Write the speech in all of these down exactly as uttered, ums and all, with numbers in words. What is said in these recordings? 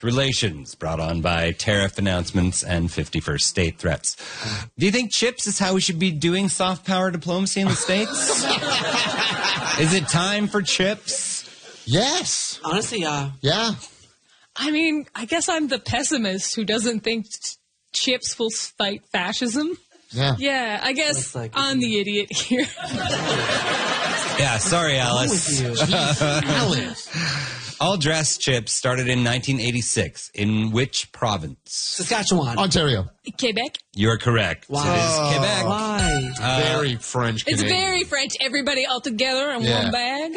relations brought on by tariff announcements and fifty-first state threats. Do you think chips is how we should be doing soft power diplomacy in the States? Is it time for chips? Yes. Honestly, yeah. Yeah. I mean, I guess I'm the pessimist who doesn't think ch- chips will fight fascism. Yeah. Yeah, I guess like- I'm the idiot here. Yeah, sorry, Alice. With you. Alice. All Dress chips started in nineteen eighty-six. In which province? Saskatchewan. Ontario. Quebec. You are correct. Why? It is Quebec. Why? Very French It's Canadian. very French. Everybody all together in Yeah. one bag.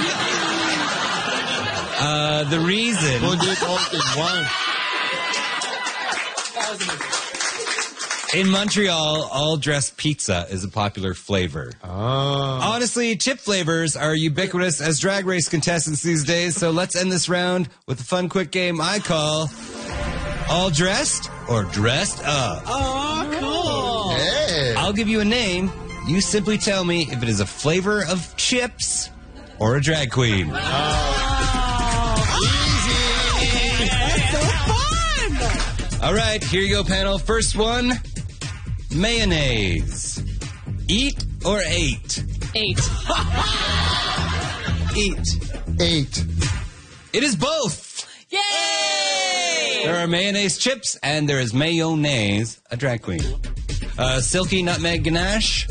Uh, the reason... Put it all in one. In Montreal, all dressed pizza is a popular flavor. Oh. Honestly, chip flavors are ubiquitous as drag race contestants these days, so let's end this round with a fun quick game I call All Dressed or Dressed Up. Oh, cool. Hey. I'll give you a name. You simply tell me if it is a flavor of chips or a drag queen. All right, here you go, panel. First one, mayonnaise. Eat or ate? Eight. Eat. Eight. It is both. Yay! There are mayonnaise chips and there is mayonnaise, a drag queen. Uh, silky nutmeg ganache.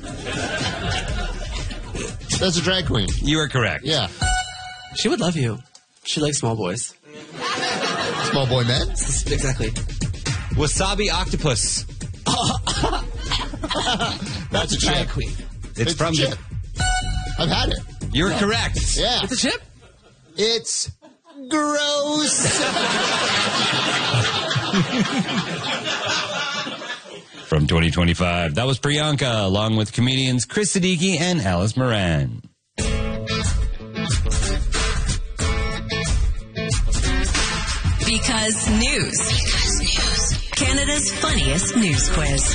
That's a drag queen. You are correct. Yeah. She would love you. She likes small boys. Small boy men. Exactly. Wasabi octopus. That's a Drag chip. queen. It's, It's from a chip. the. I've had it. You're correct. Yeah. It's a chip? It's gross. From twenty twenty-five, that was Priyanka, along with comedians Chris Siddiqui and Alice Moran. Because news. Because news. Canada's funniest news quiz.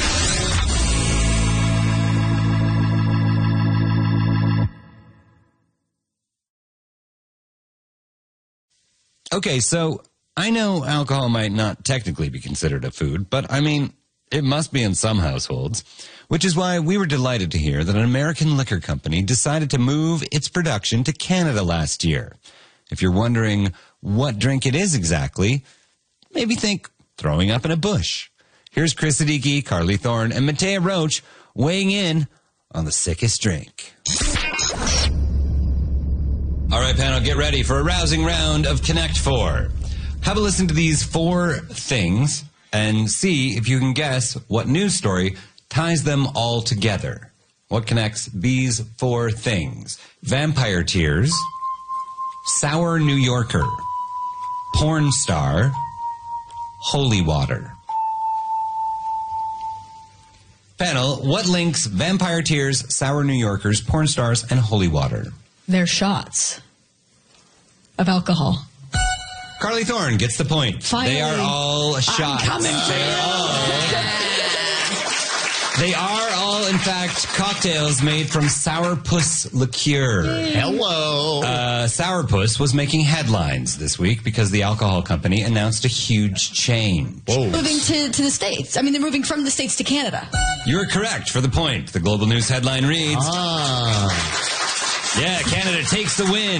Okay, so I know alcohol might not technically be considered a food, but I mean, it must be in some households, which is why we were delighted to hear that an American liquor company decided to move its production to Canada last year. If you're wondering what drink it is exactly, maybe think throwing up in a bush. Here's Chris Siddiqui, Carly Thorne, and Matea Roach weighing in on the sickest drink. All right, panel, get ready for a rousing round of Connect Four. Have a listen to these four things and see if you can guess what news story ties them all together. What connects these four things? Vampire tears, sour New Yorker, porn star, holy water. Panel, what links vampire tears, sour New Yorkers, porn stars, and holy water? They're shots of alcohol. Carly Thorne gets the point. Finally. They are all shots. coming for they, are all, they are all, in fact, cocktails made from sourpuss liqueur. Hello. Uh, sourpuss was making headlines this week because the alcohol company announced a huge change. Whoa. Moving to, to the States. I mean, they're moving from the States to Canada. You are correct for the point. The Global News headline reads, Ah. yeah, Canada takes the win.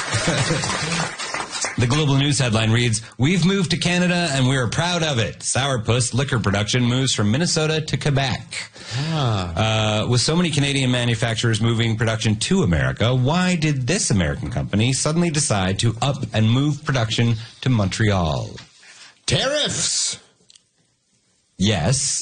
The Global News headline reads, we've moved to Canada and we're proud of it. Sourpuss liquor production moves from Minnesota to Quebec. Uh, with so many Canadian manufacturers moving production to America, why did this American company suddenly decide to up and move production to Montreal? Tariffs. Yes.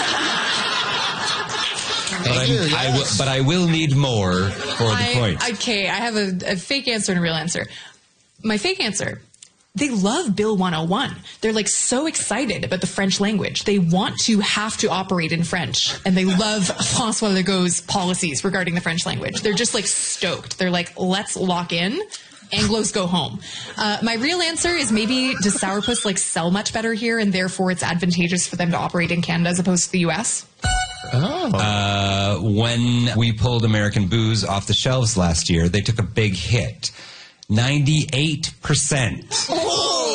But, Thank I'm- you, I yes. will, but I will need more for the I, point. Okay, I have a, a fake answer and a real answer. My fake answer, they love Bill one oh one. They're like so excited about the French language. They want to have to operate in French. And they love François Legault's policies regarding the French language. They're just like stoked. They're like, let's lock in. Anglos go home. Uh, my real answer is maybe does sourpuss like sell much better here and therefore it's advantageous for them to operate in Canada as opposed to the U S? Oh. Uh, when we pulled American booze off the shelves last year, they took a big hit. ninety-eight percent.